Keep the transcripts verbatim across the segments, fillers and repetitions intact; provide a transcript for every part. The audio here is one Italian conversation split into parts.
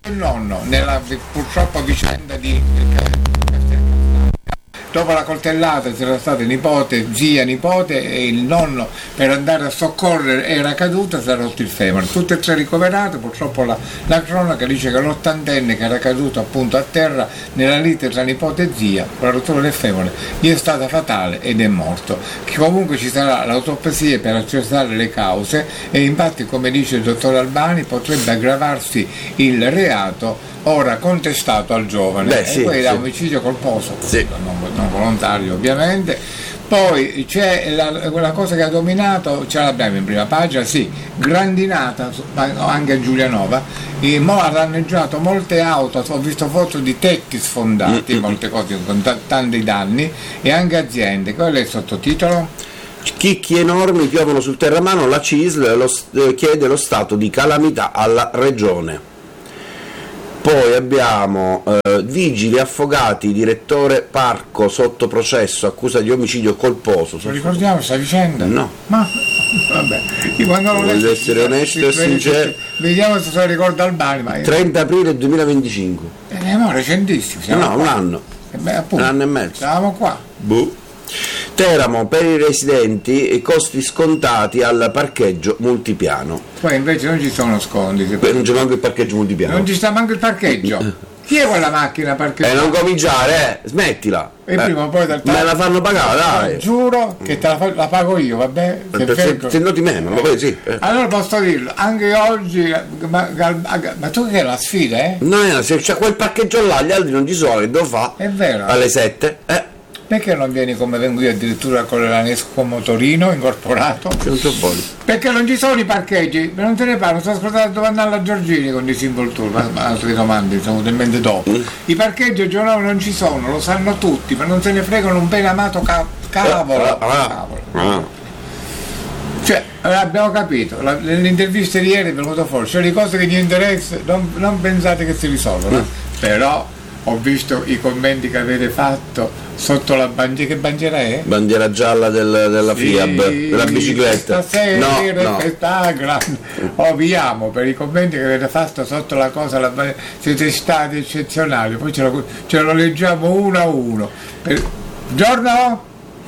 il nonno nella purtroppo vicenda di dopo la coltellata c'era stata nipote, zia, nipote e il nonno per andare a soccorrere era caduto e si è rotto il femore, tutte e tre ricoverate. Purtroppo la, la cronaca dice che l'ottantenne che era caduto appunto a terra nella lite tra nipote e zia con la rottura del femore gli è stata fatale ed è morto. Che comunque ci sarà l'autopsia per accertare le cause e infatti, come dice il dottor Albani, potrebbe aggravarsi il reato ora contestato al giovane. Beh, e sì, poi da sì. omicidio colposo, Sì. non, non volontario ovviamente. Poi c'è la, quella cosa che ha dominato, ce l'abbiamo in prima pagina, sì, grandinata anche a Giulianova, e mo ha danneggiato molte auto, ho visto foto di tetti sfondati, mm-hmm. molte cose con t- tanti danni, e anche aziende. Qual è il sottotitolo? Chicchi enormi piovono sul terramano, la C I S L lo, eh, chiede lo stato di calamità alla regione. Poi abbiamo eh, vigili affogati, direttore parco sotto processo, accusa di omicidio colposo. Lo ricordiamo questa vicenda? No. Ma vabbè, io quando lo Voglio essere onesto e sincero. Vediamo se se lo ricorda Albani. Ma io... trenta aprile duemilaventicinque. Eh, ma recentissimo. No, qua. un anno. Eh beh, appunto, un anno e mezzo. Stavamo qua. Boh. Teramo, per i residenti i costi scontati al parcheggio multipiano. Poi invece non ci sono sconti. Beh, non c'è manco il parcheggio multipiano. Non ci sta manco il parcheggio. Chi è quella macchina parcheggiata? Eh, non cominciare, eh, smettila. E eh, prima o poi dal me la fanno pagare, dai. Giuro che te la, fa- la pago io, vabbè? Se, se, se non ti meno, ma poi sì. Eh. Allora posso dirlo, anche oggi, ma, ma, ma tu che è la sfida, eh? No, no, se c'è quel parcheggio là, gli altri non ci sono, che devo fare? È vero. Alle sette, eh. Perché non vieni come vengo io addirittura con l'Anesco motorino incorporato? Non so poi. Perché non ci sono i parcheggi, non te ne parlo, sto ascoltando dove andare alla Giorgini con i Symbol Tour, ma, ma altre domande sono talmente dopo. Mm. I parcheggi a Giovanni non ci sono, lo sanno tutti, ma non se ne fregano un ben amato ca- cavolo. Ah, ah, cavolo. ah. Cioè, abbiamo capito, la, nelle interviste di ieri è venuto fuori, cioè le cose che gli interessano, non, non pensate che si risolvono, mm. però ho visto i commenti che avete fatto sotto la bandiera, che bandiera è? Bandiera gialla del, della Sì, F I A B, della bicicletta. Stasera, no, no. Questa grande. Oviamo per i commenti che avete fatto sotto la cosa, la bandiera. Siete stati eccezionali, poi ce lo, ce lo leggiamo uno a uno. Per... Giorno?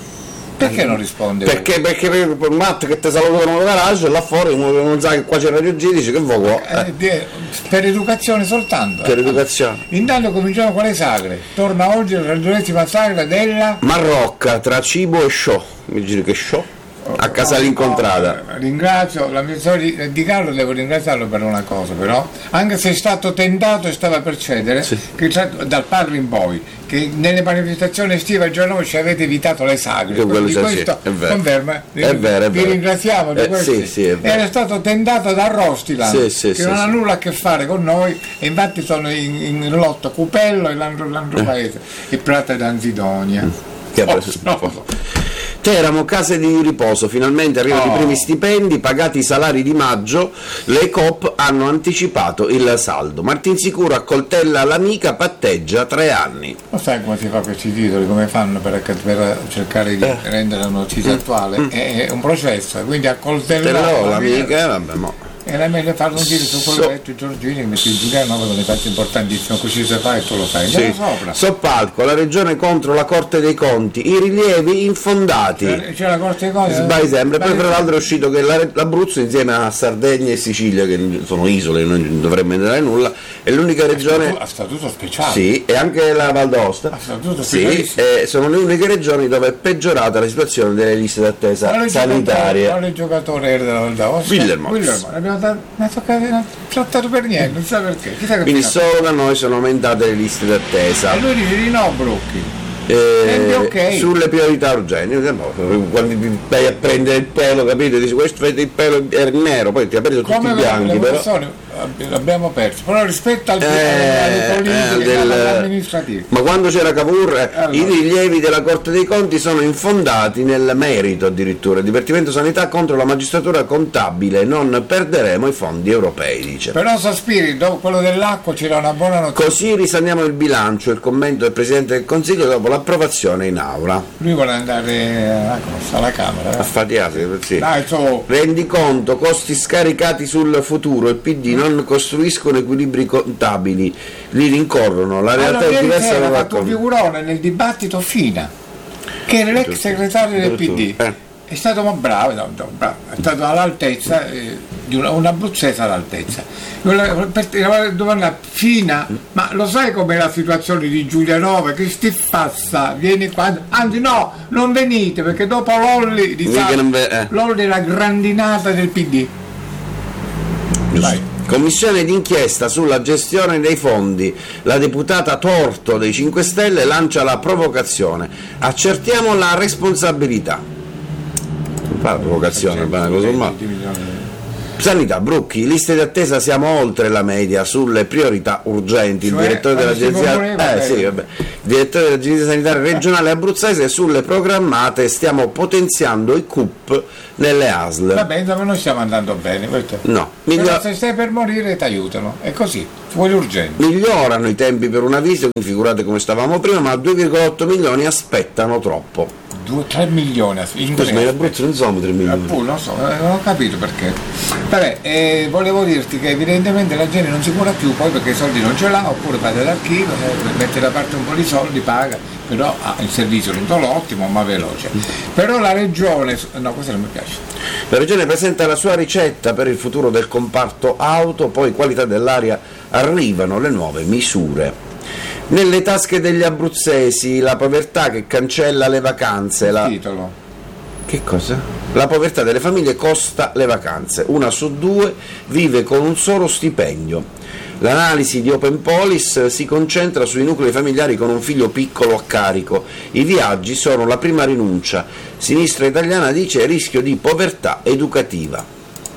Perché non risponde? Perché, perché per Matt che ti salutano nel garage là fuori uno non sa che qua c'è Radio G dice che vuoi qua. Eh, eh, per educazione soltanto. Per eh. educazione. Intanto cominciamo con le sagre. Torna oggi la radionesima sagra della Marrocca tra cibo e show. Mi giri che show? A casa l'incontrata. Oh, ringrazio l'amministratore di Carlo, devo ringraziarlo per una cosa però, anche se è stato tentato e stava per cedere, sì. che dal Parlo in poi, che nelle manifestazioni estive a Giornova ci avete evitato le sagre, quindi sì, questo sì, è vero. conferma, è vero, è vi vero. ringraziamo di eh, questo. Sì, sì, era stato tentato da Rostiland, sì, sì, che sì, non sì. ha nulla a che fare con noi e infatti sono in, in lotto Cupello e l'altro, l'altro paese, e Prata d'Anzidonia. Mm. Che ha preso oh, no. Teramo, case di riposo, finalmente arrivano oh. i primi stipendi, pagati i salari di maggio, le Coop hanno anticipato il saldo. Martinsicuro accoltella l'amica, patteggia tre anni. Lo sai come si fa questi titoli, come fanno per, per cercare di eh. rendere la notizia mm. attuale? Mm. È, è un processo, quindi accoltellò l'amica, vabbè, mo. Era meglio farlo dire su quello so, che ha detto Giorgini, che metti il Giulianova con le parti importantissime, così si fa e tu lo sai. Sì. Sopra. Soppalco, la regione contro la Corte dei Conti, i rilievi infondati. C'è, c'è la Corte dei Conti. Sbagli sempre. Poi tra l'altro è uscito che la, l'Abruzzo insieme a Sardegna e Sicilia, che sono isole, non dovremmo entrare nulla, è l'unica regione. A statuto speciale. Sì, e anche la Val d'Aosta. A statuto sì, speciale. eh, sono le uniche regioni dove è peggiorata la situazione delle liste d'attesa quale sanitarie. Quale giocatore era della Val d'Aosta? Willermox. Willermox. Abbiamo dato, non so non trattato per niente, non sa perché. Chissà quindi solo da noi sono aumentate le liste d'attesa. E lui dice di no, Brocchi. Eh, okay. Sulle priorità urgenti, quando ti vai a prendere il pelo, capito? Dici questo il pelo è nero, poi ti ha preso tutti i bianchi, però persone, l'abbiamo perso, però rispetto al, eh, alle politiche eh, del, amministrative. Ma quando c'era Cavour, eh, allora. I rilievi della Corte dei Conti sono infondati nel merito addirittura. Il Dipartimento Sanità contro la magistratura contabile, non perderemo i fondi europei, dice. Però Sospiri, dopo quello dell'acqua c'era una buona notizia. Così risaniamo il bilancio, il commento del Presidente del Consiglio dopo la l'approvazione in aula. Lui vuole andare alla, cosa, alla Camera. Eh? Affatiate, sì. Dai, so. Rendiconto, costi scaricati sul futuro, il P D non costruiscono equilibri contabili, li rincorrono, la realtà allora, è diversa ha dalla fatto un figurone nel dibattito Fina, che era l'ex segretario del P D. Eh. È stato ma bravo, no, no, bravo, è stato all'altezza eh, di una, un abruzzese all'altezza. Per domanda Fina, ma lo sai com'è la situazione di Giulianova? Che sti passa, vieni qua, anzi no, non venite perché dopo Lolli di eh. Lolli è la grandinata del P D. Vai. Commissione d'inchiesta sulla gestione dei fondi. La deputata Torto dei cinque Stelle lancia la provocazione. Accertiamo la responsabilità. La provocazione, sanità, Brucchi, liste di attesa siamo oltre la media sulle priorità urgenti. Il cioè, direttore dell'agenzia eh, sì, vabbè. Il direttore dell'agenzia sanitaria regionale abruzzese, sulle programmate stiamo potenziando i C U P nelle A S L. Va bene, ma noi stiamo andando bene. No, Miglio... Però se stai per morire ti aiutano, è così, vuoi l'urgente. Migliorano i tempi per una visita, figurate come stavamo prima, ma due virgola otto milioni aspettano troppo. due tre milioni in Scusa, ma in Abruzzo non sono tre milioni. Appunto, non so, non ho capito perché. Vabbè, eh, volevo dirti che evidentemente la gente non si cura più, poi perché i soldi non ce l'ha, oppure va dall'archivio, eh, mette da parte un po' di soldi, paga, però ha il servizio non solo ottimo ma veloce. Però la regione, no, questo non mi piace. La regione presenta la sua ricetta per il futuro del comparto auto, poi qualità dell'aria, arrivano le nuove misure. Nelle tasche degli abruzzesi, la povertà che cancella le vacanze. La... Titolo. Che cosa? La povertà delle famiglie costa le vacanze. Una su due vive con un solo stipendio. L'analisi di Open Polis si concentra sui nuclei familiari con un figlio piccolo a carico. I viaggi sono la prima rinuncia. Sinistra Italiana dice rischio di povertà educativa.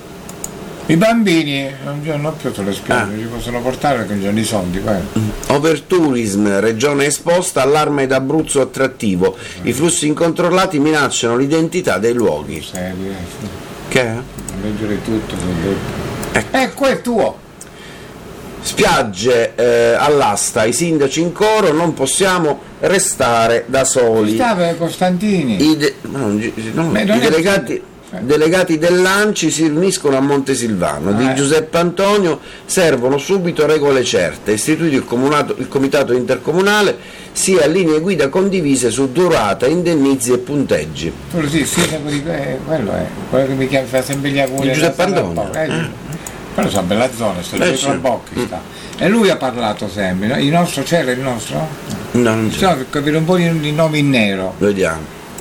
I bambini non hanno più sulle spiagge, ah. ci possono portare perché non hanno i soldi. Vai. Overtourism, regione esposta, allarme d'Abruzzo attrattivo. Mm. I flussi incontrollati minacciano l'identità dei luoghi. Serio, eh, sì. Che è? Leggere tutto. Ecco, ecco è tuo. Spiagge eh, all'asta, i sindaci in coro, non possiamo restare da soli. Stava Costantini. I, de- no, no, Beh, i delegati... Delegati dell'Anci si riuniscono a Montesilvano. Di Giuseppe Antonio servono subito regole certe, istituito il, comunato, il comitato intercomunale, sia linee guida condivise su durata, indennizi e punteggi. Quello sì, sì, eh, quello è quello che mi chiama fa sempre gli auguri. Di Giuseppe Antonio. Eh, eh. Quello sa bella zona, sta eh, dietro al Bocchi mm. sta. E lui ha parlato sempre, no? Il nostro c'era il nostro? No, non c'è. No, per capire un po' di, di nomi in nero. Vediamo.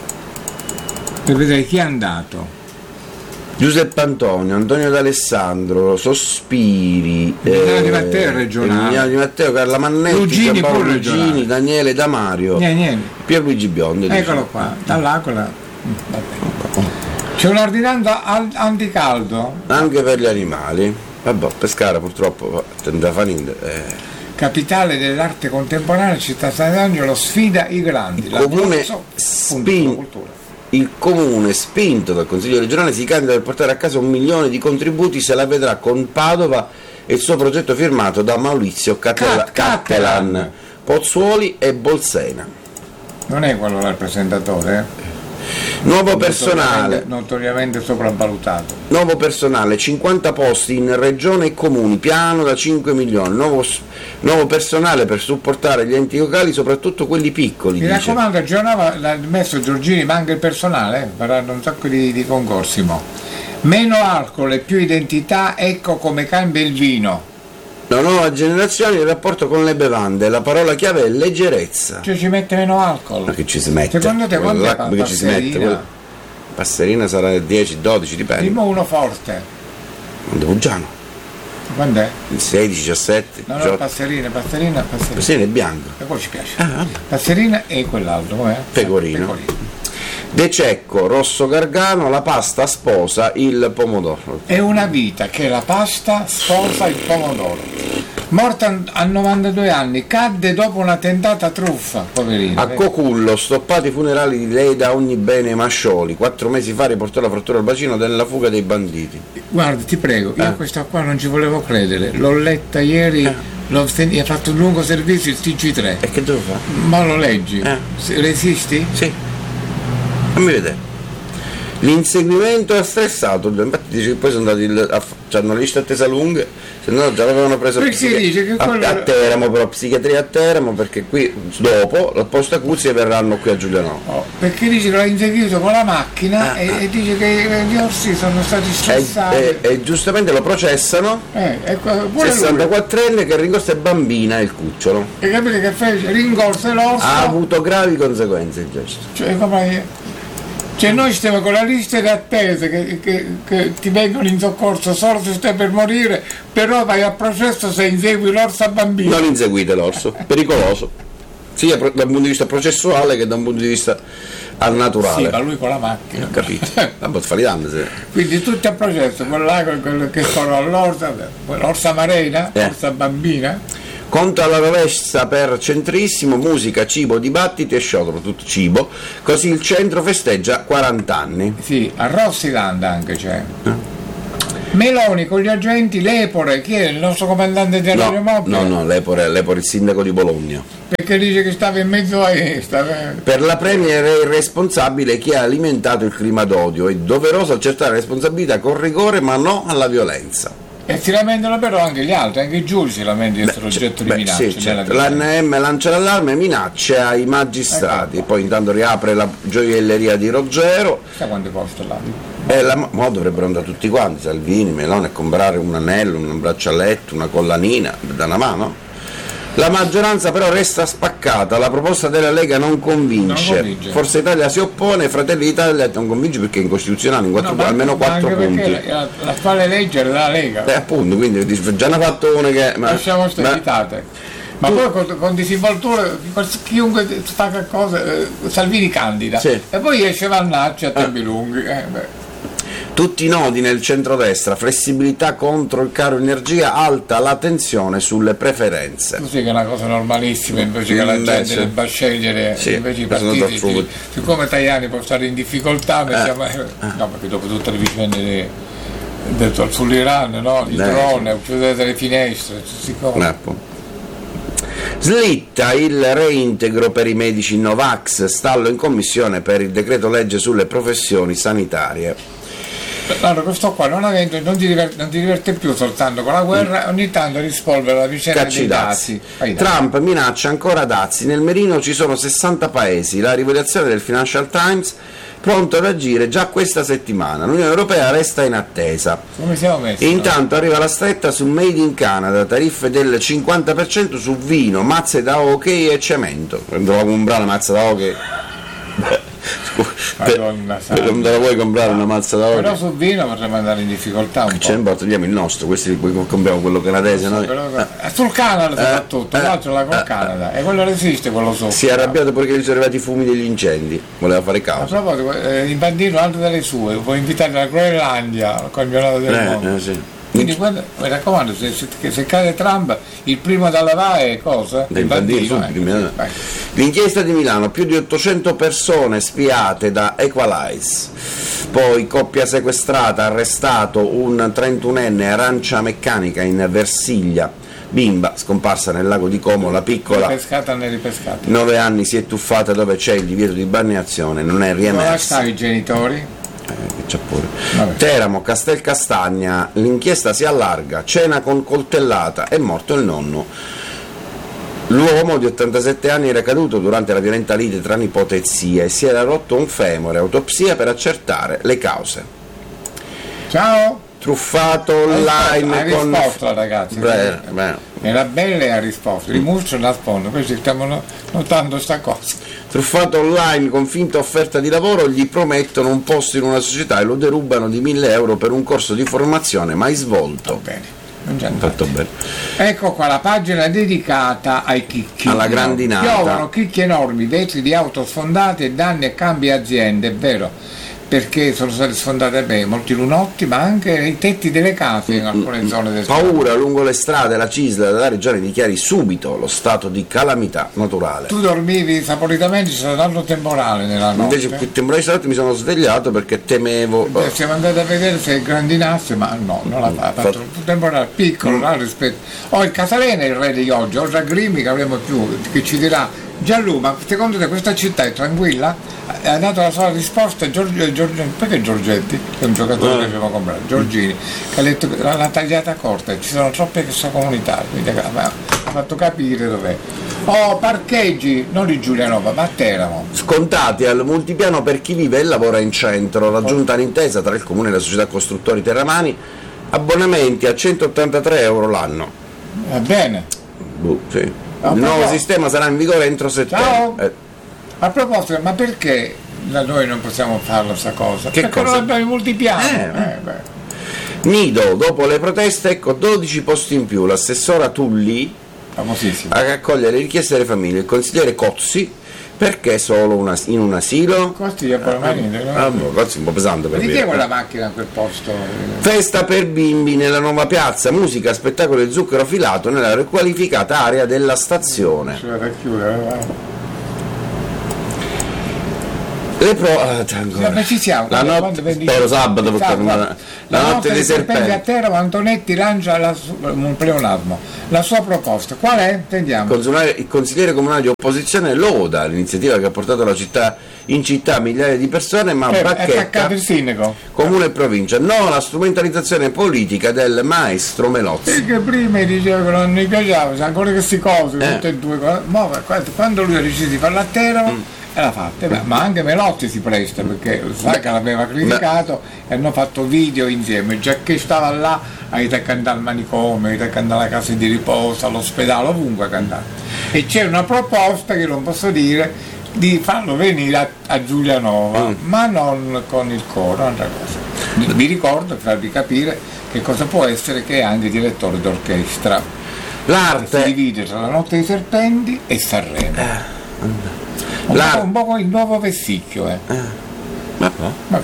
Per vedere chi è andato. Giuseppe Antonio, Antonio D'Alessandro, Sospiri, Emiliano eh, Di Matteo regionale, Emiliano Di Matteo, Carla Mannetti, Lugini, pure Lugini, Daniele Damario, niente, niente. Pierluigi Biondi. Eccolo qua, dall'Aquila. C'è un'ordinanza anticaldo. Anche per gli animali. Vabbè, Pescara purtroppo da fa niente. Eh. Capitale dell'arte contemporanea, città Sant'Angelo sfida i grandi. Il comune spin... Il comune, spinto dal Consiglio regionale, si candida per portare a casa un milione di contributi, se la vedrà con Padova e il suo progetto firmato da Maurizio Cattelan, Cattelan, Pozzuoli e Bolsena. Non è quello là il presentatore? Eh? Nuovo personale, notoriamente sopravvalutato. Nuovo personale, cinquanta posti in regione e comuni, piano da cinque milioni. Nuovo, nuovo personale per supportare gli enti locali, soprattutto quelli piccoli. Mi dice. raccomando, a Giovanova l'ha messo Giorgini, manca il personale, faranno un sacco di, di concorsi mo. Meno alcol e più identità, ecco come cambia il vino. La nuova generazione, il rapporto con le bevande, la parola chiave è leggerezza. Cioè ci mette meno alcol. Ma che ci si mette? Secondo te quando è che ci si mette? Quella... Passerina sarà dieci dodici, dipende. Prima uno forte. Montepugiano. Quando è? Il sedici, diciassette. No, no, Passerina, Passerina, Passerina. Passerina è bianco. E poi ci piace. Ah, Passerina e quell'altro, com'è? Pecorino. Pecorino. De Cecco, Rosso Gargano, la pasta sposa il pomodoro. È una vita che la pasta sposa il pomodoro. Morta a novantadue anni, cadde dopo una tentata truffa, poverino. A Cocullo, stoppati i funerali di lei da ogni bene Mascioli. Quattro mesi fa riportò la frattura al bacino della fuga dei banditi. Guarda, ti prego, io eh? questa qua non ci volevo credere, l'ho letta ieri, eh. L'ho sen- ha fatto un lungo servizio il T G tre. E che devo fare? Ma lo leggi? Eh. Se- Resisti? Sì. Fammi vedere. L'inseguimento ha stressato, infatti dice che poi sono andati il- a, hanno le liste attesa lunghe, se no già l'avevano preso Perché psichi- dice che a, quello- a Teramo, però psichiatria a Teramo, perché qui dopo la posta Cuzzi verranno qui a Giuliano. Oh, perché dice che l'ha inseguito con la macchina Ah, e, ah. e dice che gli orsi sono stati E, stressati. e- e giustamente lo processano, Eh, e qua- pure lui. sessantaquattrenne che rincorse bambina e il cucciolo. E capite che fece? Ringorse l'orso. Ha avuto gravi conseguenze il gesto. Cioè, come- cioè noi stiamo con la lista di attese che, che- che ti vengono in soccorso solo se stai per morire, però vai a processo se insegui l'orso a bambino. Non inseguite l'orso, pericoloso, sia pro- dal punto di vista processuale che da un punto di vista al naturale. Sì, ma lui con la macchina. Ho capito. Vabbè, fare danni se. Quindi tutti a processo, quello là, quello che sono all'orsa, l'orsa marina, Eh. l'orsa bambina. Conto alla rovescia per centrissimo, musica, cibo, dibattiti e sciopero, tutto cibo, così il centro festeggia quaranta anni. Sì, a Rossiland anche c'è. Meloni con gli agenti, Lepore, chi è il nostro comandante No, dell'aeromobile? no, no, Lepore, Lepore, il sindaco di Bologna. Perché dice che stava in mezzo a stava... Per la Premier è irresponsabile chi ha alimentato il clima d'odio, è doveroso accertare responsabilità con rigore ma no alla violenza. E si lamentano però anche gli altri, anche i giudici si lamentano di essere oggetto di Beh, minacce. sì, nella certo. vita. L'A N M lancia l'allarme, minacce ai magistrati, Ecco. poi intanto riapre la gioielleria di Ruggero. Sa quanto costa là? E la, mo dovrebbero andare tutti quanti, Salvini, Meloni, a comprare un anello, un braccialetto, una collanina, da una mano. La maggioranza però resta spaccata, la proposta della Lega non convince, Non convince. Forza Italia si oppone, Fratelli d'Italia non convince perché è incostituzionale, in quattro, No, ma- almeno ma quattro anche punti. perché la- l'attuale legge è della Lega. Eh, appunto, quindi dice, già ne ha fatto una che... Ma, Lasciamo ste ma- citate. Ma tu- poi con, con disinvoltura, chiunque fa che cosa, eh, Salvini candida. Sì. E poi esce Vannacci a tempi lunghi. eh, beh. Tutti i nodi nel centrodestra, flessibilità contro il caro energia, alta la tensione sulle preferenze. Tu sai che è una cosa normalissima invece che la Invece- gente debba scegliere, Sì, invece i questo sono partiti, d'accordo. si- siccome Tajani può stare in difficoltà, mettiamo, no, perché dopo tutte le vicende di- detto sull'Iran, no? I Eh. droni, uccidete le finestre, tutti cose. Ecco. Slitta il reintegro per i medici Novax, stallo in commissione per il decreto legge sulle professioni sanitarie. Allora, questo qua non, avendo, non, ti diverte, non ti diverte più soltanto con la guerra, ogni tanto rispolvere la vicenda Cacci dei dazi. dazi. Fai i dazi. Trump minaccia ancora dazi, nel mirino ci sono sessanta paesi, la rivelazione del Financial Times pronto ad agire già questa settimana, l'Unione Europea resta in attesa. Come siamo messi? Intanto arriva la stretta su Made in Canada, tariffe del cinquanta per cento su vino, mazze da hockey e cemento. Andrò a comprare una mazza da hockey. Madonna santa. Non te la vuoi comprare una mazza da Però hockey? sul vino potremmo andare in difficoltà un Ce po'. ne importa, togliamo il nostro, questi compriamo quello canadese noi. Però- eh, sul Canada soprattutto, eh, l'altro là col eh, Canada, e quello resiste quello sopra. Si è arrabbiato perché gli sono arrivati i fumi degli incendi, voleva fare A causa. proposito, eh, il bandino altro delle sue, puoi invitare la Groenlandia al campionato del mondo. Eh, eh, sì. Quindi guarda, mi raccomando, se, se, che se cade Trump, il primo da lavare è cosa? Del bandino, eh. subito, immediatamente. Vai. L'inchiesta di Milano, più di ottocento persone spiate da Equalize, poi coppia sequestrata, arrestato un trentunenne arancia meccanica in Versiglia, bimba scomparsa nel lago di Como, la piccola, Pescata né ripescata. nove anni si è tuffata dove c'è il divieto di balneazione, non è Come riemersa. stanno i genitori? Eh, che c'è pure. Vabbè. Teramo, Castelcastagna, l'inchiesta si allarga, cena con coltellata, è morto il nonno. L'uomo di ottantasette anni era caduto durante la violenta lite tra nipote e zia e si era rotto un femore, autopsia per accertare le cause. Ciao! Truffato online ha con... risposto la ragazza. Beh, beh. Era bella e ha risposto. Il mostro nasconde, questi stiamo no- notando sta cosa. Truffato online con finta offerta di lavoro, gli promettono un posto in una società e lo derubano di mille euro per un corso di formazione mai svolto. Bene, non c'è andato. Fatto bene. Ecco qua la pagina dedicata ai chicchi. Alla grandinata. Piovono chicchi enormi, vetri di auto sfondate, danni e cambi aziende, è vero. perché sono state sfondate bene molti lunotti, ma anche i tetti delle case in alcune zone del Paura lungo le strade, la C I S L della regione dichiari subito lo stato di calamità naturale. Tu dormivi saporitamente, c'è stato tanto temporale nella notte. Invece il temporale stanotte mi sono svegliato perché temevo. Beh, siamo andati a vedere se grandinasse, ma no, non l'ha fatto. Fatto un temporale piccolo, mm. rispetto. Oh, il Casalena è il re di oggi, oltre a Grimmi che avremo più, che ci dirà. Gianlu, ma secondo te questa città è tranquilla? Ha dato la sua risposta Giorgio, Giorgio, perché Giorgetti? Che è un giocatore che abbiamo comprato, Giorgini, che ha detto che l'ha tagliata corta, ci sono troppe comunità, quindi ha fatto capire dov'è. Oh, parcheggi, non di Giulianova, ma a Teramo. Scontati al multipiano per chi vive e lavora in centro, raggiunta l'intesa tra il comune e la società costruttori teramani, abbonamenti a centottantatré euro l'anno. Va bene. Buh, sì. Il nuovo sistema sarà in vigore entro settembre. Eh. A proposito, ma perché da noi non possiamo farlo sta cosa? Che perché cosa? non abbiamo i multipiani. Eh, eh, beh. Nido, dopo le proteste, ecco dodici posti in più. L'assessora Tulli famosissimo a raccogliere le richieste delle famiglie. Il consigliere Cozzi, perché solo una, in un asilo? Costi gli abbonamenti. Ah, ah, no, Cozzi un po' pesante per me. dire. Di chi è quella macchina a quel posto? Festa per bimbi nella nuova piazza, musica, spettacolo e zucchero filato nella riqualificata area della stazione. C'è da chiudere, va. Le pro... ah, Vabbè, ci siamo. La notte, spero sabato, perché sabato, la, la, la notte, notte dei serpenti. A Teramo Antonetti lancia la, un pleonasmo. La sua proposta, qual è? Sentiamo. Il consigliere comunale di opposizione loda l'iniziativa che ha portato la città in città migliaia di persone, ma eh, bacchetta il sindaco. Comune e provincia. No, la strumentalizzazione politica del maestro Melozzi. Perché prima diceva che non mi piaceva, c'è ancora queste cose, eh. tutte e due cose. Ma quando lui ha deciso di farla a Teramo. Mm. E l'ha fatta, beh, ma anche Melozzi si presta perché sai che l'aveva criticato beh. E hanno fatto video insieme, già che stava là aiuta a cantare al manicomio, aiuta a cantare alla casa di riposo, all'ospedale, ovunque a cantare. E c'è una proposta che non posso dire di farlo venire a, a Giulianova, mm. ma non con il coro, un'altra cosa. Vi ricordo per farvi capire che cosa può essere che è anche direttore d'orchestra. L'arte si divide tra la Notte dei Serpenti e Sanremo. Eh. Un, po', un po' il nuovo Vessicchio, eh. eh. Vabbè.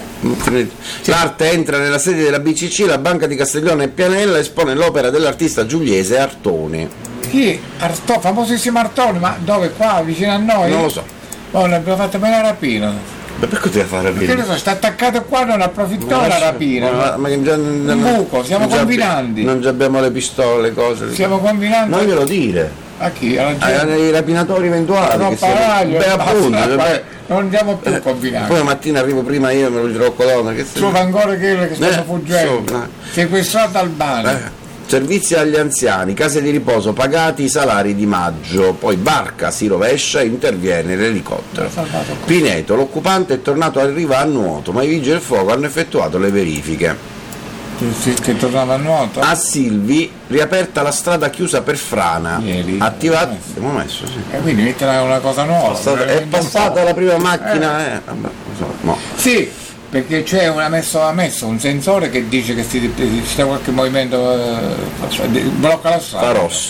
L'arte entra nella sede della B C C, la Banca di Castiglione e Pianella espone l'opera dell'artista giuliese Artoni. Chi? Arto, famosissimo Artoni, ma dove? Qua vicino a noi? Non lo so. Oh, l'abbiamo fatto bene la rapina. Ma perché ti fare rapina? Perché so, sta attaccato qua, non approfittò la rapina. Ma, ma, ma già, un buco, siamo non confinanti. Non abbiamo le pistole, cose. Siamo confinanti. Non glielo dire. A chi? Alla gente? Ai rapinatori eventuali. No, che paraglio, beh, appunto, beh, non andiamo più eh, confinati. Poi la mattina arrivo prima io e me lo dirò Codona. Che se... ancora quello che stanno eh, fuggendo. So, eh. Sequestrato al Bani. Eh. Servizi agli anziani, case di riposo, pagati i salari di maggio, poi barca si rovescia e interviene l'elicottero. Pineto, l'occupante è tornato a riva a nuoto, ma i vigili del fuoco hanno effettuato le verifiche. Che tornava a nuoto? A Silvi, riaperta la strada chiusa per frana. Ieri, attivata. Abbiamo messo, sì. E quindi metterà una cosa nuova. Passata, è passata la prima macchina, eh. Eh. Vabbè, so, no. Sì. Perché c'è una messo, ha messo un sensore che dice che si, c'è qualche movimento, eh, blocca la strada. Fa rosso.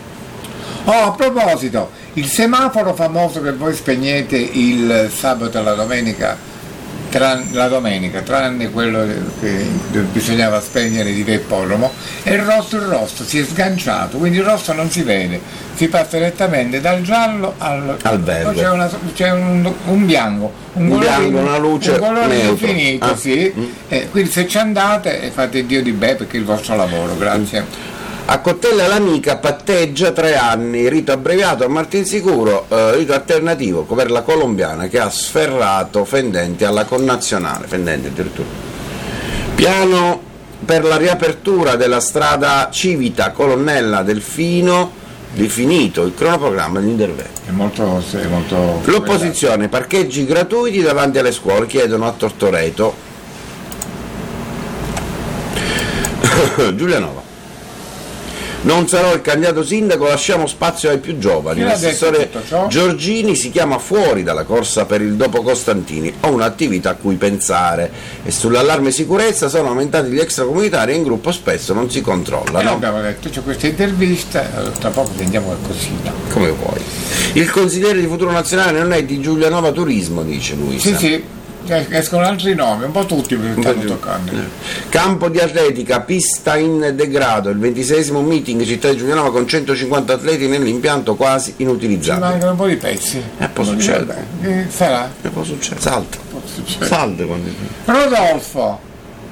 Oh, a proposito, il semaforo famoso che voi spegnete il sabato e la domenica, tran, la domenica, tranne quello che bisognava spegnere di Vepporomo, è il rosso il rosso, si è sganciato, quindi il rosso non si vede, si passa direttamente dal giallo al, al verde. C'è, una, c'è un, un bianco. Un, un colore, bianco, una luce un colore neutro. infinito, Ah. sì. Mm. Eh, quindi se ci andate fate Dio di beh perché è il vostro lavoro, grazie. Mm. A Cottella l'amica patteggia tre anni, rito abbreviato a Martinsicuro, eh, rito alternativo per la colombiana che ha sferrato fendenti alla connazionale, fendenti addirittura. Piano per la riapertura della strada Civita Colonnella Delfino, definito il cronoprogramma degli interventi. È molto, è molto L'opposizione, parcheggi gratuiti davanti alle scuole, chiedono a Tortoreto. Giulianova. Non sarò il candidato sindaco, lasciamo spazio ai più giovani. L'assessore Giorgini si chiama fuori dalla corsa per il dopo Costantini. Ho un'attività a cui pensare. E sull'allarme sicurezza sono aumentati gli extracomunitari e in gruppo spesso non si controlla. Eh, no? Abbiamo detto, c'è questa intervista, tra poco sentiamo qualcosina. Come vuoi. Il consigliere di Futuro Nazionale non è di Giulianova Turismo, dice lui. Sì, sì. escono altri nomi, un po' tutti mi stanno toccando. Campo di atletica, pista in degrado, il ventiseiesimo meeting città di Giulianova con centocinquanta atleti nell'impianto quasi Ci inutilizzato. mancano un po' di pezzi. E poi succede. Eh, sarà? E poi succede, salta. Succede. Salta quando... Rodolfo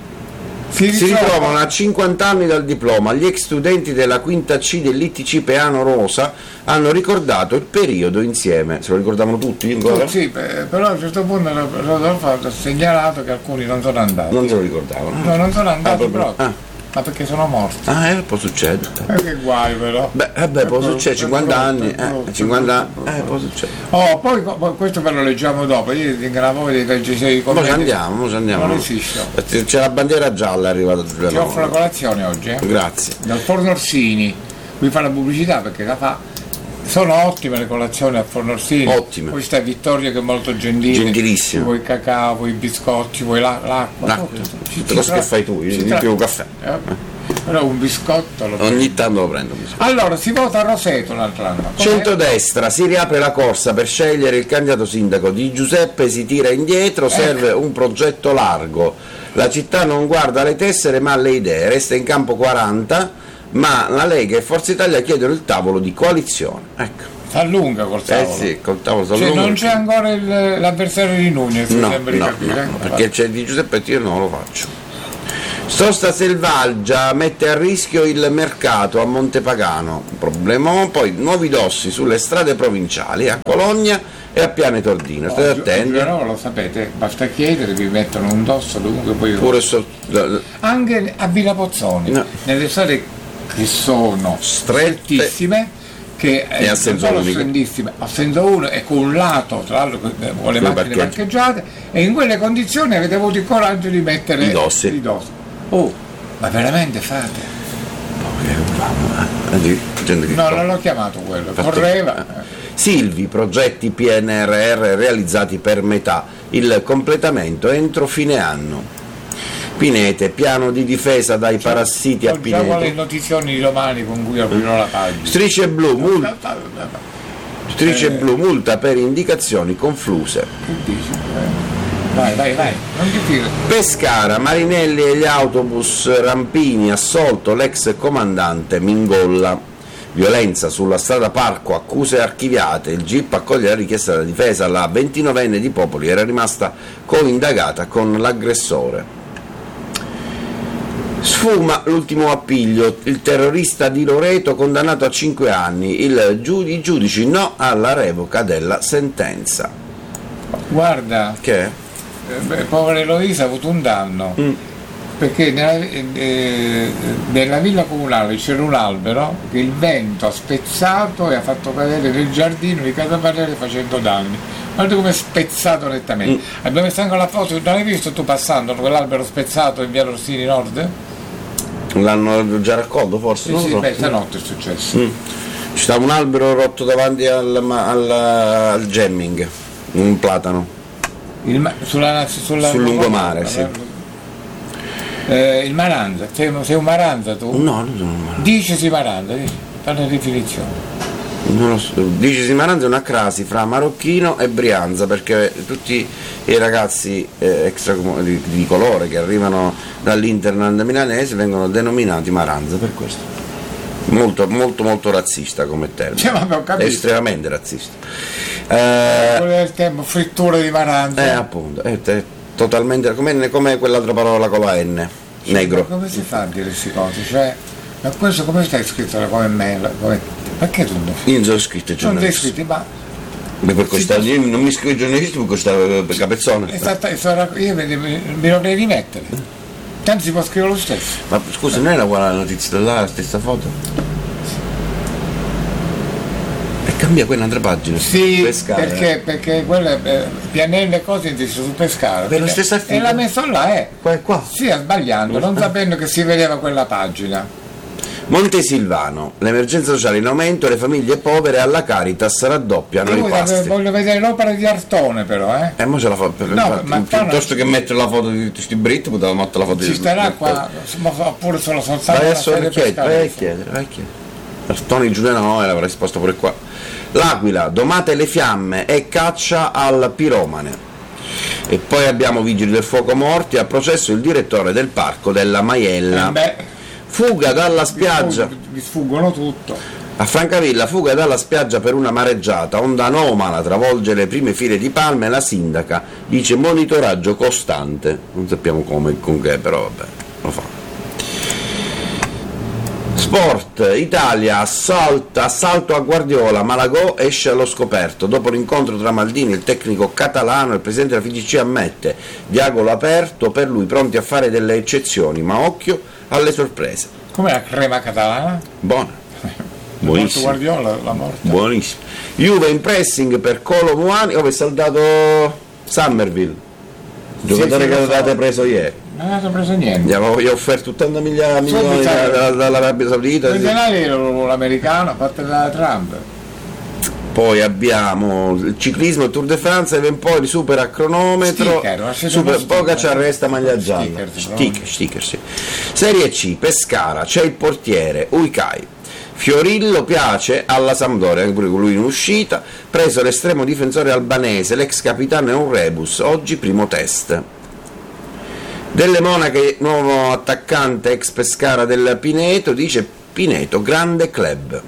si, Si ritrovano a cinquanta anni dal diploma. Gli ex studenti della quinta C dell'I T C Peano Rosa hanno ricordato il periodo insieme. Se lo ricordavano tutti ancora? Sì, però a un certo punto Rodolfo ha segnalato che alcuni non sono andati. Non se lo ricordavano. No, non sono andati Ah, proprio. proprio. Ah. Ma perché sono morti. Ah, eh, può succedere. Eh, che guai però. Beh, eh beh, può succedere, cinquanta anni, eh, cinquanta anni, eh, può succedere. Oh, poi poi questo ve lo leggiamo dopo, io tengo la voglia dei reggiseni di Mo' ci andiamo, mo' ci andiamo. Non esisto. C'è la bandiera gialla è arrivata giù. Ti offro la colazione oggi, eh? Grazie. Dal Forno Orsini, qui fa la pubblicità perché la fa. Sono ottime le colazioni al Forno Orsini. Ottime. Poi sta Vittorio che è molto gentile. Gentilissimo. Vuoi il cacao, vuoi i biscotti, vuoi la- l'acqua. L'acqua. tutto. Ci- Tutte ci cose che tra- fai tu, io ci non tra- più caffè. Eh, Però un biscotto lo Ogni tanto lo prendo. Allora, si vota a Roseto l'altro anno. Com'è? Centrodestra, si riapre la corsa per scegliere il candidato sindaco. Di Giuseppe si tira indietro, serve un progetto largo. La città non guarda le tessere ma le idee, resta in campo quaranta, ma la Lega e Forza Italia chiedono il tavolo di coalizione. Ecco. S'allunga col Eh tavolo. sì, col tavolo Cioè, s'allunga. non c'è ancora il- l'avversario di Nunez, mi No, sembra di no, capire. no, perché c'è di Giuseppe io non lo faccio. Sosta selvaggia mette a rischio il mercato a Montepagano, problema. Poi nuovi dossi sulle strade provinciali a Cologna e a Piane Tordino. State attenti. No, lo sapete, basta chiedere, vi mettono un dosso dovunque poi. Pure so- Anche a Villa Pozzoni, No. nelle strade che sono Strette. strettissime, che E a senso sono unico. strettissime, a senso uno e con un lato, tra l'altro con le Con i macchine parcheggi. parcheggiate, e in quelle condizioni avete avuto il coraggio di mettere I dossi. i dossi. Oh, ma veramente fate? Gente che No, corre. non l'ho chiamato quello, Fatto- correva. Silvi, progetti P N R R realizzati per metà, il completamento entro fine anno. Pinete, piano di difesa dai parassiti a Ho già quale Pinete. notizioni di domani con cui aprirò la pagina. Strisce blu, mul- strisce Eh. blu, multa per indicazioni confluse. Che dici? Eh, Vai, vai, vai, non ti tiro. Pescara, Marinelli e gli autobus Rampini, assolto l'ex comandante Mingolla. Violenza sulla strada Parco, accuse archiviate, il G I P accoglie la richiesta della difesa, la ventinovenne di Popoli era rimasta coindagata con l'aggressore. Sfuma l'ultimo appiglio, il terrorista di Loreto condannato a cinque anni, il giu- i giudici no alla revoca della sentenza. Guarda, Che? eh, beh, povera Eloisa ha avuto un danno. Mm. Perché nella, eh, nella villa comunale c'era un albero che il vento ha spezzato e ha fatto cadere nel giardino di Casa Barriere facendo danni. Guarda come è spezzato nettamente. Mm. Abbiamo messo anche la foto, non hai visto tu passando quell'albero spezzato in via Rossini Nord? L'hanno già raccolto forse? Sì, Non lo sì, so. beh, stanotte è successo. Mm. Ci stava un albero rotto davanti al, ma- al, al Gemming, un platano. Il, ma- sulla, sulla, Sul lungomare, sì. Eh, il Maranza, sei, sei un Maranza tu? No, non sono Maranza. Dicesi Maranza, dici, tale definizione. Non lo so. Dici Maranza è una crasi fra marocchino e Brianza, perché tutti i ragazzi eh, extracomu- di, di colore che arrivano dall'Interland milanese vengono denominati Maranza per questo. Molto, molto, molto razzista come termine. Cioè, vabbè, ho capito. Estremamente razzista. Eh, Quello del tempo, frittura di Maranza. eh, appunto, è, è totalmente come, come quell'altra parola con la N, negro. Ma come si fa a dire queste cose? Cioè, ma questo come stai scritto come me? Come, perché tu non Io non sono scritto non sei giornalista. scritto? Ma Beh, per questa, io non mi scrivo giornalista per questa per capezzone. è stata, è stata- io mi, mi, mi dovrei rimettere. Tanto si può scrivere lo stesso. Ma scusa, non era quella la notizia della stessa foto? E cambia quella un'altra pagina. Sì, Pescara. perché, perché quelle eh, pianelle e cose indice su Pescara. Per lo Perché- stesso articolo? E l'ha messo là, eh. Qua e qua. Sì, sbagliando, non sapendo che si vedeva quella pagina. Montesilvano, l'emergenza sociale in aumento e le famiglie povere alla Caritas raddoppiano i Io voglio, pasti. voglio vedere l'opera di Artone però, eh. E mo ce la fa per No, infatti, ma fa piuttosto una- che mettere la foto di questi britti, poteva mettere la foto Ci di starà qua, oppure solo soltanto Vai la adesso a sede chiedere, vai a pescare. chiedere, vai a chiedere. Artoni Giuliano no, l'avrà risposto pure qua. L'Aquila, domate le fiamme e caccia al piromane. E poi abbiamo vigili del fuoco morti, a processo il direttore del parco della Maiella. Eh beh, Fuga dalla spiaggia. vi sfuggono tutto. A Francavilla, fuga dalla spiaggia per una mareggiata, onda anomala travolge le prime file di palme, la sindaca dice monitoraggio costante, non sappiamo come e con che, però vabbè, lo fa. Sport, Italia, assalto, assalto a Guardiola, Malagò esce allo scoperto, dopo l'incontro tra Maldini e il tecnico catalano, il presidente della F I G C ammette, dialogo aperto, per lui pronti a fare delle eccezioni, ma occhio alle sorprese. Com'è la crema catalana? Buona. Buonissimo. Guardiola, la morte. Buonissimo. Juve in pressing per Colo Muani, ove è saldato Summerville, giocatore sì, che so. avevate preso ieri. Non avete preso niente. Gli avevo, gli ho offerto ottanta milioni dall'Arabia Saudita. Il denaro l'americano fatto da Trump. Poi abbiamo il ciclismo, il Tour de France, e poi supera a cronometro, Sticker, super, poca ci arresta maglia gialla. Sticker, Sticker, sticker, sì. Serie C, Pescara, c'è il portiere, Uicai. Fiorillo piace alla Sampdoria, anche pure con lui in uscita, preso l'estremo difensore albanese, l'ex capitano è un rebus, oggi primo test. Delle Monache, nuovo attaccante ex Pescara del Pineto, dice Pineto, grande club.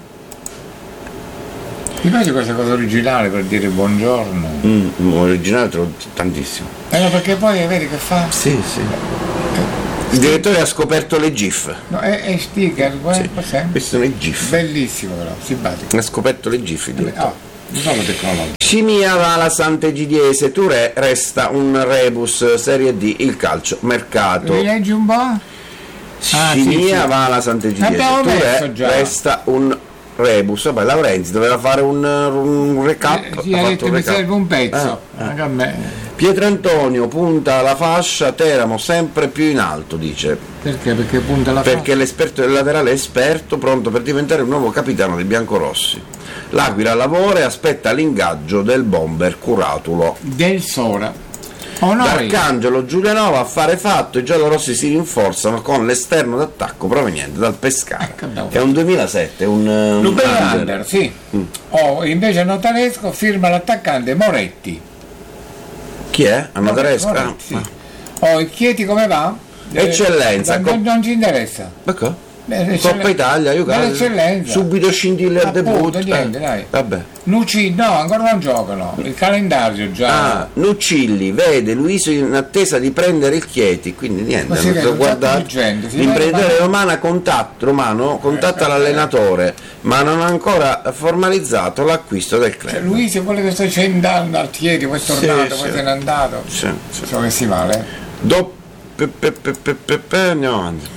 Mi piace questa cosa originale per dire buongiorno. Mm, originale trovo tantissimo. Eh no, perché poi vedi che fa? Sì, sì. Il direttore ha scoperto le GIF. No, è, è sticker, Sì. cos'è? Questi sono i GIF. Bellissimo però, simpatico. Ha scoperto le GIF il direttore. Ah, non sono tecnologico. Cimia va alla Sant'Egidiese, Touré resta un rebus, Serie D, il calcio mercato. Mi leggi un po'? Ah, Cimia sì, sì. va alla Sant'Egidiese, L'abbiamo Touré messo già. resta un rebus. Vabbè, Laurenzi doveva fare un, un recap. Eh, sì, ha ha fatto detto un mi recap. serve un pezzo. Ah, ah. Anche a me. Pietrantonio punta alla fascia, Teramo sempre più in alto, dice. Perché? Perché punta la Perché l'esperto del laterale è esperto, pronto per diventare il nuovo capitano dei biancorossi. L'Aquila lavora e aspetta l'ingaggio del bomber Curatulo. del Sora. Oh, noi. D'Arcangelo, Giulianova, affare fatto, i giallorossi si rinforzano con l'esterno d'attacco proveniente dal Pescara. Ecco, abbiamo È un duemilasette, un, un Lupin under. Under, sì. Mm. Oh, invece Notaresco firma l'attaccante Moretti. Chi è? A Notaresco? Ah, Moretti, sì. Oh, il Chieti come va? Eccellenza, Eh, non, com- non ci interessa. ecco. Eh, Coppa Italia, io credo. L'eccellenza. Subito scintille al Appunto, debutto. niente, eh, dai. Vabbè. Nucci, no, ancora non giocano. Il calendario già. Ah, Nuccilli vede Luiso in attesa di prendere il Chieti, quindi niente, Ma si vede hanno un sacco guardato. di gente, si L'imprenditore vede, ma- romano contatto, romano contatta Eh, l'allenatore, ma non ha ancora formalizzato l'acquisto del club. Cioè, Luisi è quello che sta scendendo al Chieti, poi è tornato, Sì, poi sì. se n'è andato. Sì, sì. So che si vale. Do- pe- pe- pe- pe- pe- pe- andiamo avanti.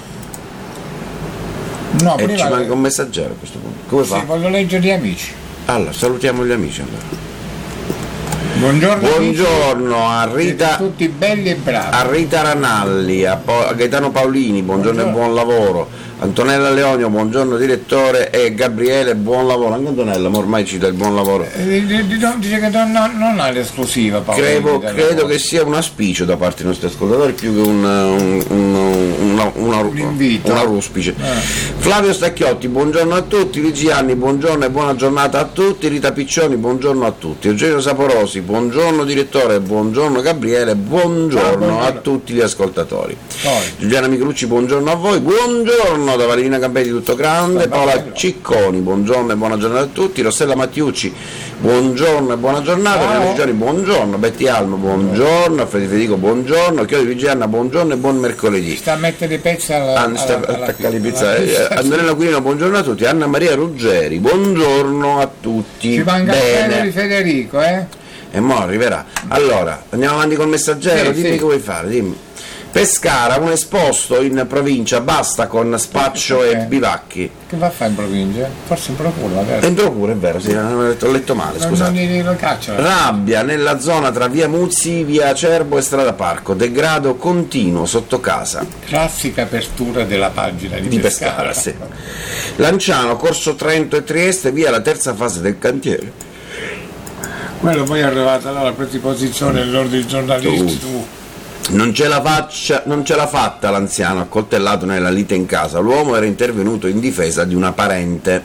No, E prima ci manca un messaggero a questo punto. Come sì, fa? voglio leggere gli amici. Allora, salutiamo gli amici allora. Buongiorno, Buongiorno a amici. Rita. Siete tutti belli e bravi. A Rita Ranalli, a, Po- a Gaetano Paolini, buongiorno, Buongiorno. e buon lavoro. Antonella Leonio, buongiorno direttore, e Gabriele, buon lavoro. Anche Antonella, ma ormai cita il buon lavoro. Eh, di- di- no, dice che non, non- non ha l'esclusiva, Paolo. Credo, Di- credo che sia un auspicio da parte dei nostri ascoltatori più che un, un, un- una, una, Un invito. una ruspice. Eh. Flavio Stacchiotti, buongiorno a tutti. Luigi Anni, buongiorno e buona giornata a tutti. Rita Piccioni, buongiorno a tutti. Eugenio Saporosi, buongiorno direttore, buongiorno Gabriele, buongiorno, Ah, buongiorno. a tutti gli ascoltatori. Poi. Giuliana Micrucci, buongiorno a voi, buongiorno da Valerina Campelli, tutto grande. Sta Paola bello. Cicconi, buongiorno e buona giornata a tutti. Rossella Mattiucci, buongiorno e buona giornata. Ciao. Piero Giorni, buongiorno. Betty Almo, buongiorno. Fede Federico, buongiorno. Chiodi Vigianna, buongiorno e buon mercoledì. Sta a mettere i pezzi alla, Anzi, sta alla- alla- attaccare le alla- pizza. Eh, Antonella Quirino, buongiorno a tutti. Anna Maria Ruggeri, buongiorno a tutti. Ci manca il pelo di Bene. Federico, eh? E mo arriverà. Allora, andiamo avanti col messaggero, Sì, dimmi sì. che vuoi fare, dimmi. Pescara, un esposto in provincia, basta con spaccio Eh. e bivacchi. Che va a fare in provincia? Forse in procura, magari. Dentro pure, è vero, sì, ho letto, ho letto male, Non, non scusate. gli lo cacciano. Rabbia nella zona tra via Muzzi, via Acerbo e strada Parco, degrado continuo sotto casa Classica apertura della pagina di, di Pescara. Sì. Lanciano, Corso Trento e Trieste, via la terza fase del cantiere. Quello poi è arrivato alla presa di posizione dell'ordine dei giornalisti. Tu. Non ce la faccia, non ce l'ha fatta l'anziano, accoltellato nella lite in casa. L'uomo era intervenuto in difesa di una parente.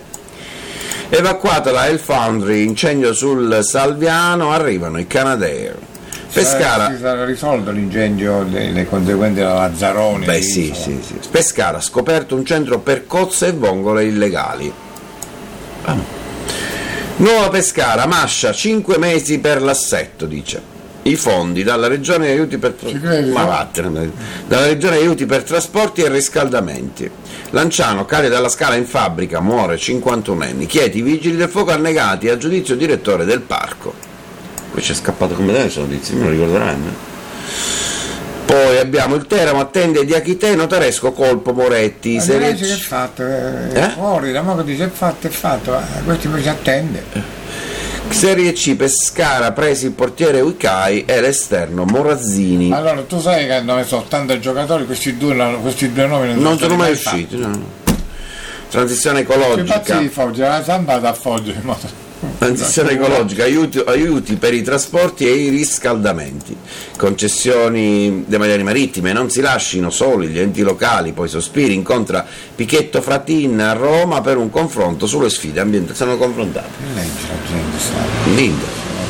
Evacuata la Hell Foundry, incendio sul Salviano, arrivano i Canadair. Pescara. Si sarà risolto l'incendio, le, le conseguenze della Lazzaroni. Beh sì, sì, sì. Pescara, scoperto un centro per cozze e vongole illegali. Ah. Nuova Pescara, Mascia, cinque mesi per l'assetto, dice. I fondi dalla regione aiuti per tra- ma vattene, dalla regione aiuti per trasporti e riscaldamenti. Lanciano cade dalla scala in fabbrica, muore cinquantuno anni. Chieti i vigili del fuoco annegati a giudizio direttore del parco. Qui c'è scappato come deve sono dizi, me lo ricorderanno. Poi abbiamo il Teramo attende di Achite, notaresco colpo Moretti. Ma serie dice che è fatto, eh, eh? fuori, la moto dice è fatto, è fatto, eh, questo invece attende. Serie C, Pescara, presi il portiere Uicai e l'esterno Morazzini. Allora tu sai che hanno messo ottanta giocatori, questi due, questi due nomi non, Non sono mai fatti. usciti, no, no. Transizione Che pazzi ecologica. di Foggia, la zampata a Foggia in moto. Transizione ecologica, aiuti, aiuti per i trasporti e i riscaldamenti, concessioni demaniali marittime, non si lascino soli gli enti locali, poi Sospiri incontra Pichetto Fratin a Roma per un confronto sulle sfide ambientali. Sono confrontati. Leggi la gente, sa. Lindo.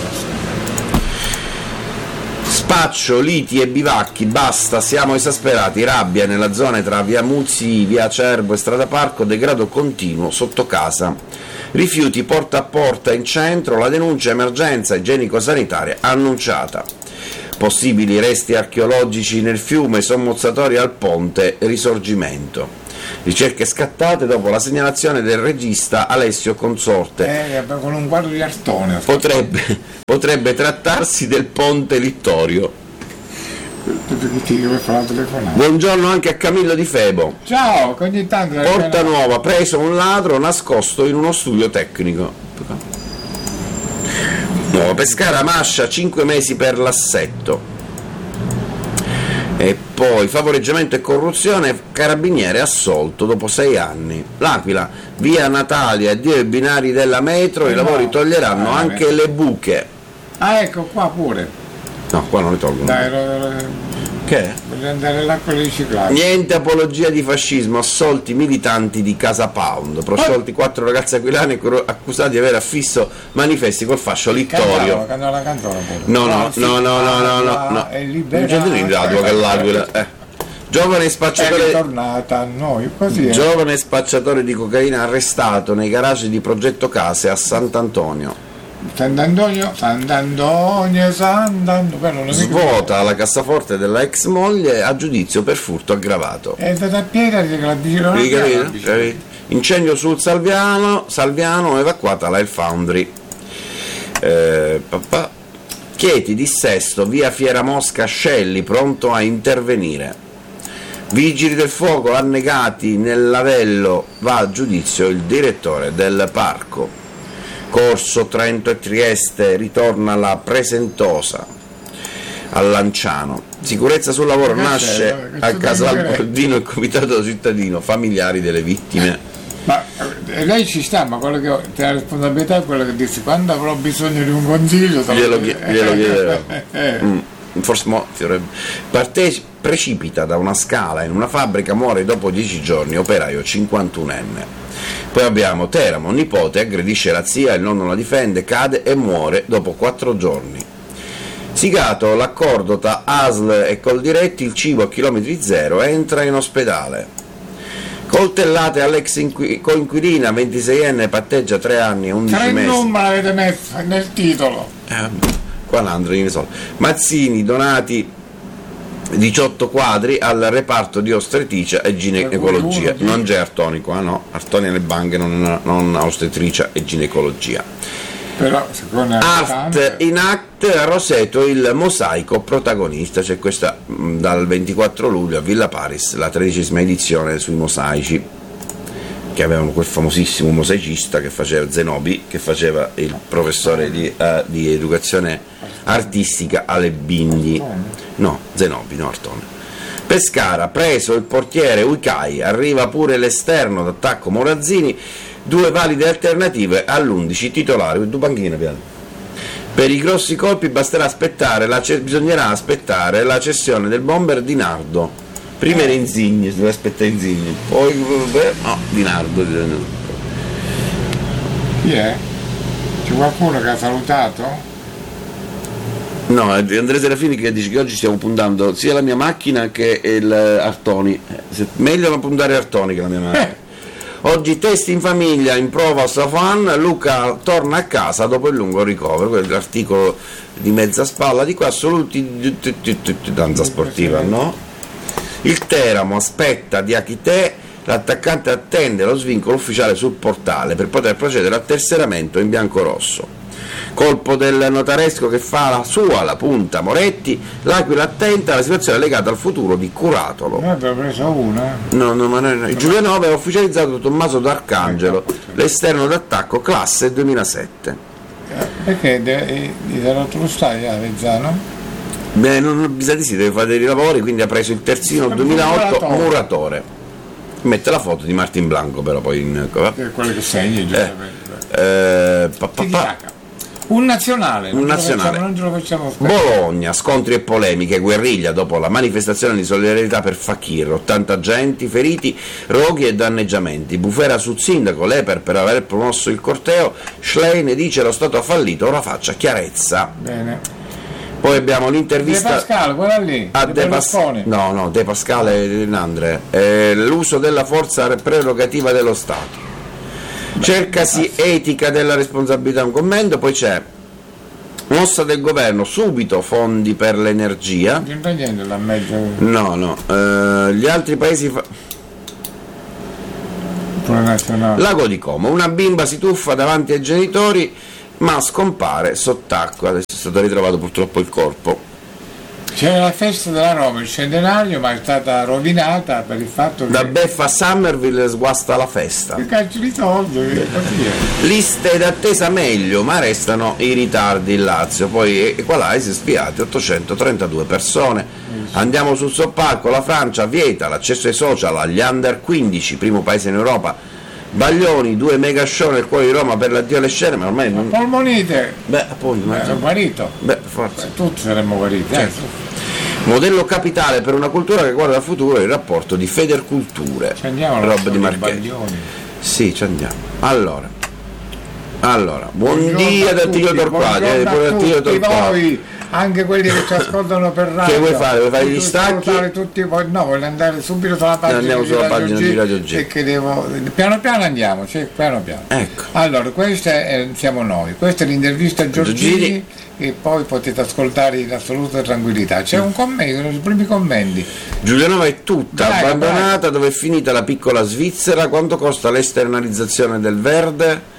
Spaccio, liti e bivacchi, basta, siamo esasperati, rabbia nella zona tra via Muzzi, via Acerbo e strada Parco, degrado continuo sotto casa. Rifiuti porta a porta in centro, la denuncia emergenza igienico-sanitaria annunciata. Possibili resti archeologici nel fiume, sommozzatori al ponte, risorgimento. Ricerche scattate dopo la segnalazione del regista Alessio Consorte. Eh, con un quadro di Artone. Potrebbe, potrebbe trattarsi del ponte Littorio. Buongiorno anche a Camillo Di Febo. Ciao, che ogni tanto Porta Nuova, preso un ladro nascosto in uno studio tecnico. Nuova Pescara, Mascia, cinque mesi per l'assetto. E poi favoreggiamento e corruzione, carabiniere assolto dopo sei anni. L'Aquila, via Natalia, addio ai binari della metro, i lavori toglieranno anche le buche. Ah, ecco qua pure. No, qua non le tolgono. Dai, lo, lo, che? voglio andare là con le riciclate. Niente apologia di fascismo, assolti militanti di Casa Pound, prosciolti quattro ragazzi aquilani accusati di aver affisso manifesti col fascio Littorio. Cantava la canzone pure. No, no, no, no, no, no, no, no. È Non liberata. c'è niente che l'Aquila. Eh. Giovane È spacciatore, ritornata a noi, così è. giovane spacciatore di cocaina arrestato nei garage di Progetto Case a Sant'Antonio. Sant'Antonio, Sant'Antonio, Sant'Antonio, quello non Svuota la cassaforte della ex moglie a giudizio per furto aggravato. è stata a piedi che la bicicletta. Hai capito? Capito? Incendio sul Salviano, Salviano evacuata la El Foundry. Eh, papà. Chieti dissesto, via Fiera Mosca Scelli, pronto a intervenire. Vigili del fuoco annegati nel lavello, va a giudizio il direttore del parco. Corso Trento e Trieste, ritorna la Presentosa a Lanciano. Sicurezza sul lavoro, Che nasce c'è? a Casal Che c'è? Bordino il comitato cittadino, familiari delle vittime. Ma eh, lei ci sta, ma quello che che la responsabilità è quella che dice quando avrò bisogno di un consiglio te lo Glielo, chiedo. chie- glielo chiederò. Eh. Mm, forse mo, Parteci- precipita da una scala in una fabbrica, muore dopo dieci giorni, operaio cinquantunenne. Poi abbiamo Teramo, nipote aggredisce la zia, il nonno la difende, cade e muore dopo quattro giorni. Sigato l'accordo tra A S L e Coldiretti, il cibo a chilometri zero entra in ospedale. Coltellate all'ex inqui- coinquilina, ventiseienne, patteggia tre anni e undici Tre mesi. numeri avete messo nel titolo. Eh, qua l'andro ne so. Mazzini, donati diciotto quadri al reparto di ostetricia e ginecologia. Non c'è Artoni qua, no? Artoni alle banche, non, non ostetricia e ginecologia. Però secondo Art in Act, a Roseto il mosaico protagonista, c'è questa mh, dal ventiquattro luglio a Villa Paris, la tredicesima edizione sui mosaici, che avevano quel famosissimo mosaicista che faceva Zenobi, che faceva il professore di, uh, di educazione artistica alle Bindi. No, Zenobi, no Artone. Pescara, preso il portiere Uicai, arriva pure l'esterno d'attacco Morazzini, due valide alternative all'undici titolare, due panchine piano. Per i grossi colpi basterà aspettare la ce- bisognerà aspettare la cessione del bomber Di Nardo. Prima era Insigne, si deve aspettare Insigne, poi beh, no, Di Nardo. Chi è? C'è qualcuno che ha salutato? No, Andrea Serafini che dice che oggi stiamo puntando sia la mia macchina che il Artoni. Eh, meglio non puntare Artoni che la mia macchina. Eh. Oggi test in famiglia in prova a Safan, Luca torna a casa dopo il lungo ricovero, quell'articolo di mezza spalla di qua, assoluti danza sportiva, no? Il Teramo aspetta di Achite, l'attaccante attende lo svincolo ufficiale sul portale per poter procedere al tesseramento in bianco-rosso. Colpo del notaresco che fa la sua, la punta Moretti, l'Aquila attenta alla situazione legata al futuro di Curatolo. Noi abbiamo preso una. No, no, ma no, il Giuliano aveva ufficializzato Tommaso D'Arcangelo, l'esterno d'attacco classe duemilasette. Perché gli sarà lo stadio a Vezzano? Beh, non bisogna di sì, deve fare dei lavori, quindi ha preso il terzino duemilaotto muratore. Mette la foto di Martin Blanco però poi in quello che segni giustamente. Eh, eh, pa, pa, pa. Un nazionale, un non nazionale. Facciamo, non ce lo facciamo Bologna, scontri e polemiche, guerriglia dopo la manifestazione di solidarietà per Fakir, ottanta agenti feriti, roghi e danneggiamenti. Bufera sul sindaco, Leper per aver promosso il corteo, Schlein dice lo Stato ha fallito, ora faccia chiarezza. Bene. Poi abbiamo l'intervista De Pascal, quella lì, a De, De Pascal. No, no, De Pascal e Nandre. Eh, l'uso della forza prerogativa dello Stato. Cercasi etica della responsabilità, un commento, poi c'è mossa del governo, subito fondi per l'energia. No, no, eh, gli altri paesi fa... Lago di Como, una bimba si tuffa davanti ai genitori ma scompare sott'acqua, adesso è stato ritrovato purtroppo il corpo. C'era la festa della Roma, il centenario, ma è stata rovinata per il fatto che... Da beffa a Summerville sguasta la festa. Che calcio di soldi, liste d'attesa meglio, ma restano i ritardi in Lazio. Poi Equalize spiati ottocentotrentadue persone. Andiamo sul soppalco, la Francia vieta l'accesso ai social agli under quindici, primo paese in Europa. Baglioni, due mega show nel cuore di Roma per l'addio alle scene, ma ormai non... Polmonite! Beh, appunto, ma sono guarito. Beh, forza. Beh, tutti saremmo guariti. Certo. Eh. Modello capitale per una cultura che guarda al futuro è il rapporto di Federculture. Ci andiamo Rob di Marchetti. Sì, ci andiamo. Allora. Allora, buon dia da Tio Torquati, eh, a tutti voi, anche quelli che ci ascoltano per radio. Che vuoi fare? Vuoi fare gli stacchi? Tutti, no, voglio andare subito sulla pagina, andiamo sulla pagina di Radio G. E che devo, piano piano andiamo, cioè, piano piano. Ecco. Allora, questa è, siamo noi, questa è l'intervista a Giorgini e poi potete ascoltare in assoluta tranquillità. C'è un commento, i primi commenti. Giulianova è tutta vai, abbandonata, vai. Dove è finita la piccola Svizzera? Quanto costa l'esternalizzazione del verde?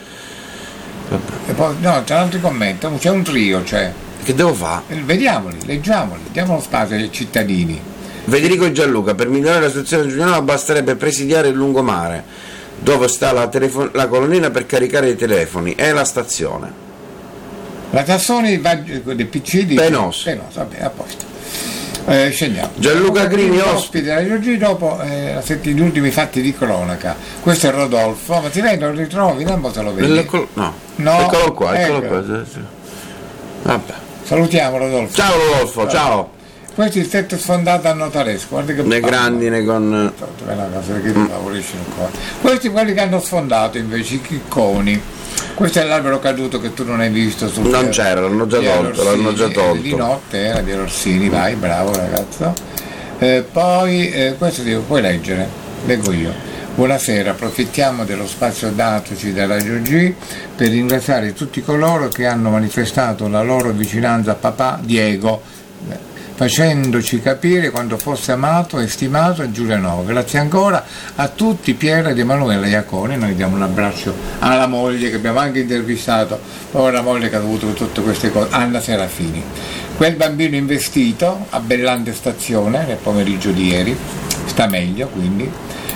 E poi, no, c'è un altro commento, c'è un trio, cioè. Che devo fare? Vediamoli, leggiamoli, diamo lo spazio ai cittadini. Federico e Gianluca, per migliorare la situazione giulianova basterebbe presidiare il lungomare, dove sta la, telefon- la colonnina per caricare i telefoni, è la stazione. La Tassoni va dei P C di Penoso. Penoso, vabbè, a posto. Eh, scendiamo. Gianluca Grini, ospite della Giorgi dopo eh, gli ultimi fatti di cronaca. Questo è Rodolfo, ma ti vedi, lo ritrovi, non se lo vedi? Eccolo, no. no, eccolo qua, eccolo ecco. qua. Vabbè. Salutiamo Rodolfo. Ciao Rodolfo, ciao. ciao. Questo è il tetto sfondato a Notaresco, guarda che le grandine con mm. Questi quelli che hanno sfondato invece i chicconi. Questo è l'albero caduto che tu non hai visto sul non c'era, l'hanno già tolto, l'hanno già tolto. Di notte era di Rossini, vai, bravo ragazzo. Eh, poi eh, questo devo puoi leggere, leggo io. Buonasera, approfittiamo dello spazio datoci da Radio G per ringraziare tutti coloro che hanno manifestato la loro vicinanza a papà Diego, facendoci capire quanto fosse amato e stimato a Giulianova. Grazie ancora a tutti, Piera ed Emanuela Iacone. Noi diamo un abbraccio alla moglie che abbiamo anche intervistato, poi la moglie che ha avuto tutte queste cose, Anna Serafini. Quel bambino investito a Bellante Stazione nel pomeriggio di ieri, sta meglio quindi.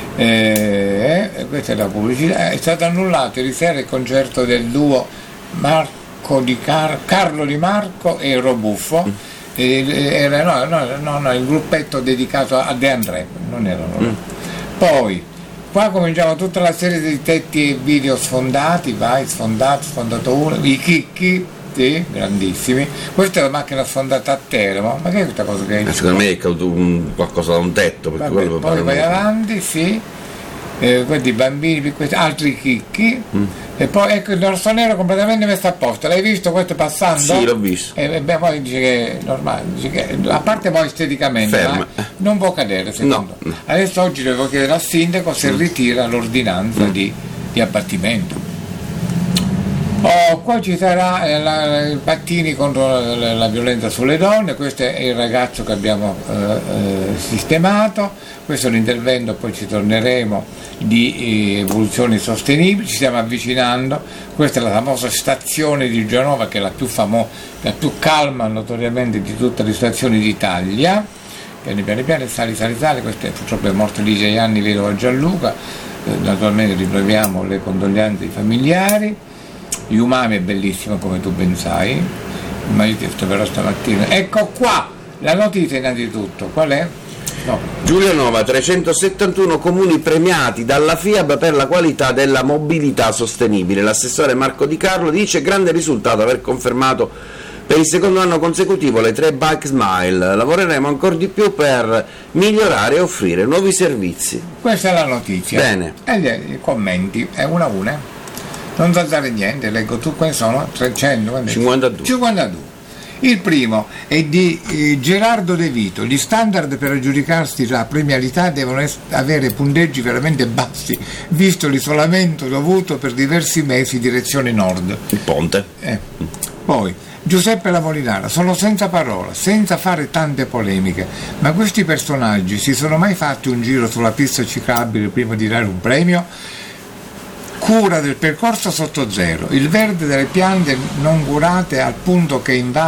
Eh, questa è la pubblicità. È stato annullato ieri sera il concerto del duo Marco di Car- Carlo Di Marco e Robuffo. Era, no, no, no, no, il gruppetto dedicato a De André, non erano mm. Poi qua cominciamo tutta la serie di tetti e video sfondati, vai, sfondato, sfondato uno, i chicchi, sì, grandissimi. Questa è la macchina sfondata a Teramo, ma che è questa cosa che è? Secondo me è caduto un, qualcosa da un tetto. Vabbè, poi vai avanti, sì. eh, questi bambini, questi altri chicchi, mm. e poi ecco il rossonero completamente messo a posto. L'hai visto questo passando? Sì, l'ho visto. E beh, poi dice che è normale, dice che, a parte poi esteticamente, ma non può cadere secondo. No. Adesso oggi devo chiedere al sindaco se mm. ritira l'ordinanza mm. di, di abbattimento. Oh, qua ci sarà eh, la, i pattini contro la, la violenza sulle donne, questo è il ragazzo che abbiamo eh, eh, sistemato, questo è un intervento, poi ci torneremo, di eh, evoluzioni sostenibili, ci stiamo avvicinando, questa è la famosa stazione di Genova che è la più famosa, la più calma notoriamente di tutte le stazioni d'Italia, piani piani piani, sali sali sali, questo è, purtroppo è morto lì sei anni, vedovo a Gianluca, eh, naturalmente riproviamo le condoglianze ai familiari. Umami è bellissimo come tu ben sai, ma io ti troverò stamattina. Ecco qua la notizia innanzitutto, qual è? No. Giulianova, trecentosettantuno comuni premiati dalla FIAB per la qualità della mobilità sostenibile. L'assessore Marco Di Carlo dice grande risultato aver confermato per il secondo anno consecutivo le tre Bike Smile. Lavoreremo ancora di più per migliorare e offrire nuovi servizi. Questa è la notizia. Bene. E i commenti, è una a una. Non saltare niente, leggo tu, quali sono? trecento, cinquantadue. cinquantadue. Il primo è di eh, Gerardo De Vito. Gli standard per aggiudicarsi la premialità devono es- avere punteggi veramente bassi, visto l'isolamento dovuto per diversi mesi direzione nord. Il ponte. Eh. Poi Giuseppe La Molinara, sono senza parola, senza fare tante polemiche, ma questi personaggi si sono mai fatti un giro sulla pista ciclabile prima di dare un premio? Cura del percorso sotto zero, il verde delle piante non curate al punto che invade